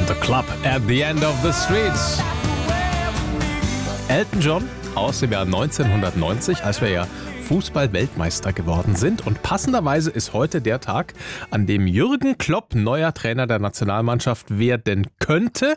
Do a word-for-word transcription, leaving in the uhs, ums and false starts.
The Club at the End of the Streets. Elton John aus dem Jahr neunzehnhundertneunzig, als wir ja Fußball-Weltmeister geworden sind. Und passenderweise ist heute der Tag, an dem Jürgen Klopp neuer Trainer der Nationalmannschaft werden könnte.